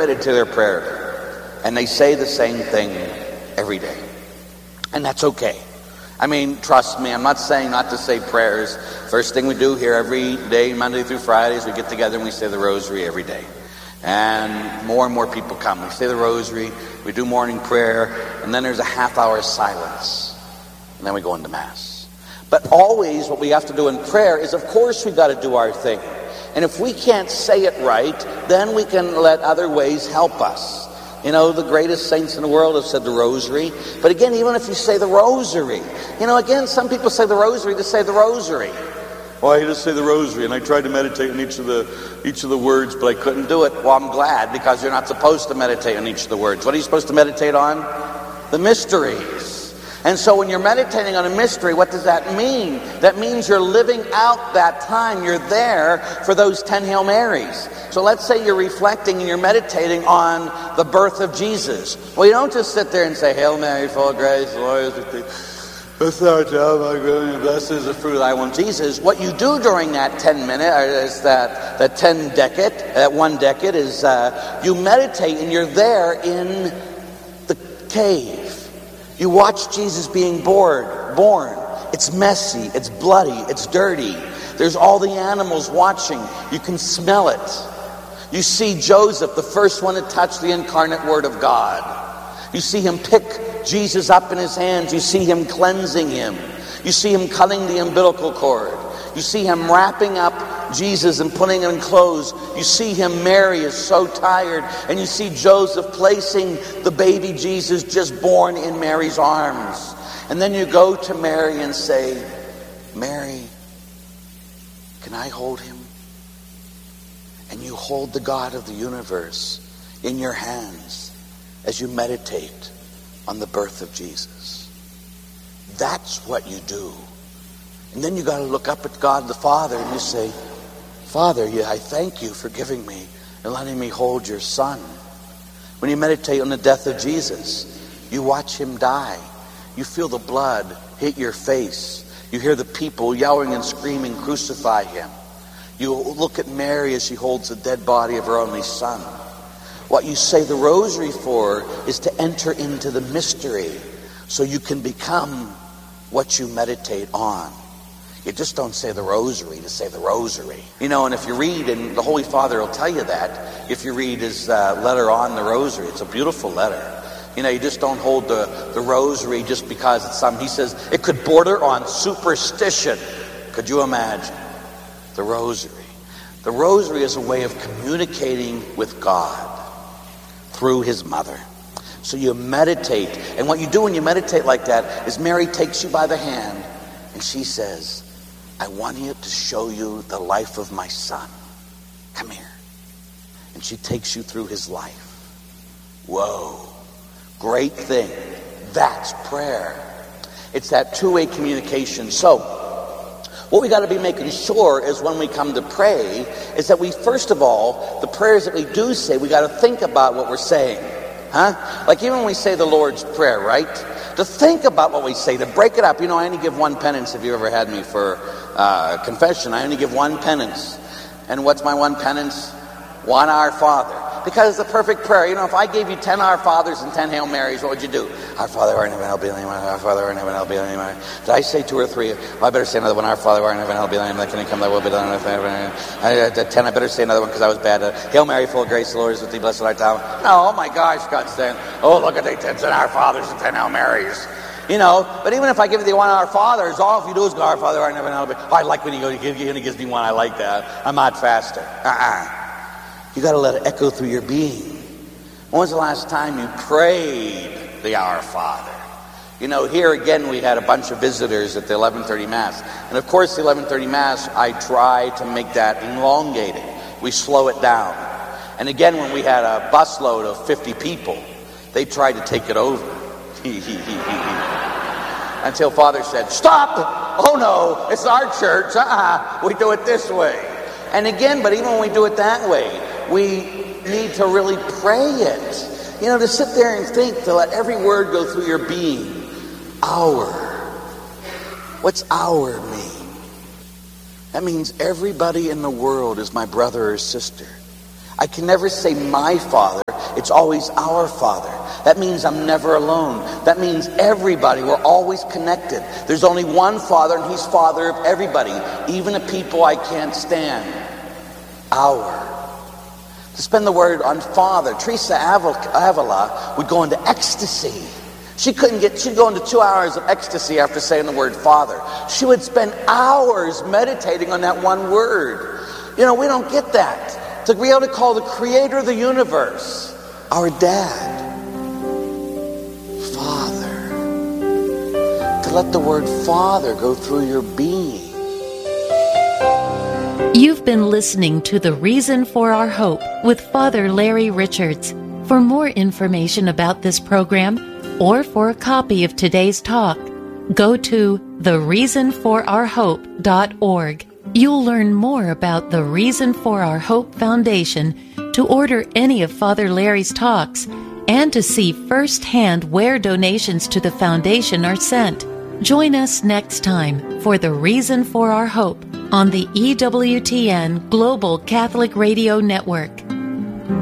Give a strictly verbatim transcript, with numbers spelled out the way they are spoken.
committed to their prayer, and they say the same thing every day. And that's okay. I mean, trust me, I'm not saying not to say prayers. First thing we do here every day, Monday through Fridays, we get together and we say the rosary every day. And more and more people come. We say the rosary, we do morning prayer, and then there's a half hour of silence. And then we go into Mass. But always what we have to do in prayer is, of course, we've got to do our thing. And if we can't say it right, then we can let other ways help us. You know, the greatest saints in the world have said the rosary. But again, even if you say the rosary, you know, again, some people say the rosary to say the rosary. Well, I just say the rosary, and I tried to meditate on each of the each of the words, but I couldn't do it. Well, I'm glad, because you're not supposed to meditate on each of the words. What are you supposed to meditate on? The mysteries. And so when you're meditating on a mystery, what does that mean? That means you're living out that time. You're there for those ten Hail Marys. So let's say you're reflecting and you're meditating on the birth of Jesus. Well, you don't just sit there and say, Hail Mary, full of grace, the Lord is with thee. Blessed art thou, my God, blessed is the fruit of thy womb, Jesus. What you do during that ten minute, or is that, that ten decade, that one decade, is uh, you meditate and you're there in the cave. You watch Jesus being born, born. It's messy, it's bloody, it's dirty. There's all the animals watching. You can smell it. You see Joseph, the first one to touch the incarnate Word of God. You see him pick Jesus up in his hands. You see him cleansing him. You see him cutting the umbilical cord. You see him wrapping up Jesus and putting him in clothes. You see him, Mary is so tired. And you see Joseph placing the baby Jesus just born in Mary's arms. And then you go to Mary and say, Mary, can I hold him? And you hold the God of the universe in your hands as you meditate on the birth of Jesus. That's what you do. And then you got to look up at God the Father and you say, Father, I thank you for giving me and letting me hold your Son. When you meditate on the death of Jesus, you watch him die. You feel the blood hit your face. You hear the people yelling and screaming, crucify him. You look at Mary as she holds the dead body of her only Son. What you say the rosary for is to enter into the mystery so you can become what you meditate on. You just don't say the rosary to say the rosary. You know, and if you read, and the Holy Father will tell you that, if you read his uh, letter on the rosary, it's a beautiful letter. You know, you just don't hold the, the rosary just because it's some, he says, it could border on superstition. Could you imagine? The rosary. The rosary is a way of communicating with God through his mother. So you meditate. And what you do when you meditate like that is Mary takes you by the hand and she says, I want you to show you the life of my Son. Come here. And she takes you through his life. Whoa. Great thing. That's prayer. It's that two-way communication. So, what we got to be making sure is when we come to pray is that we, first of all, the prayers that we do say, we got to think about what we're saying. Huh? Like even when we say the Lord's Prayer, right? To think about what we say, to break it up. You know, I only give one penance. If you ever had me for uh, confession, I only give one penance. And what's my one penance? One Our Father. Because it's the perfect prayer. You know, if I gave you ten Our Fathers and ten Hail Marys, what would you do? Our Father, who art in heaven, hallowed be thy name. Our Father, who art in heaven, hallowed be thy name. Did I say two or three? Well, I better say another one. Our Father, who art in heaven, hallowed be thy name. Thy kingdom come, thy will be done on earth. At ten, I better say another one because I was bad. Uh, Hail Mary, full of grace, the Lord is with thee. Blessed art thou. No, oh my gosh, God's saying, oh, look at the ten Our Fathers and ten Hail Marys. You know, but even if I give you the one Our Fathers, all if you do is go, Our Father, who art in heaven, hallowed be. Oh, I like when you go, you give, he gives me one. I like that. I'm not faster. Uh-uh. You got to let it echo through your being. When was the last time you prayed the Our Father? You know, here again we had a bunch of visitors at the eleven thirty Mass. And of course the eleven thirty Mass, I try to make that elongated. We slow it down. And again when we had a busload of fifty people, they tried to take it over. Until Father said, stop! Oh no, it's our church. Uh-uh. We do it this way. And again, but even when we do it that way, we need to really pray it. You know, to sit there and think, to let every word go through your being. Our. What's our mean? That means everybody in the world is my brother or sister. I can never say my Father It's always our Father. That means I'm never alone. That means everybody, we're always connected. There's only one Father, and He's Father of everybody, even the people I can't stand. Our. To spend the word on Father, Teresa Avila would go into ecstasy. She couldn't get, she'd go into two hours of ecstasy after saying the word Father. She would spend hours meditating on that one word. You know, we don't get that. To be able to call the Creator of the universe our Dad. Father. To let the word Father go through your being. You've been listening to The Reason for Our Hope with Father Larry Richards. For more information about this program, or for a copy of today's talk, go to the reason for our hope dot org. You'll learn more about the Reason for Our Hope Foundation, to order any of Father Larry's talks, and to see firsthand where donations to the foundation are sent. Join us next time for The Reason for Our Hope on the E W T N Global Catholic Radio Network.